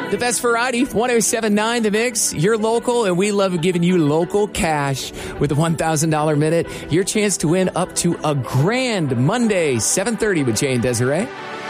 The best variety, 107.9 The Mix. You're local, and we love giving you local cash with the $1,000 minute. Your chance to win up to $1,000 Monday, 7:30 with Jay and Desiree.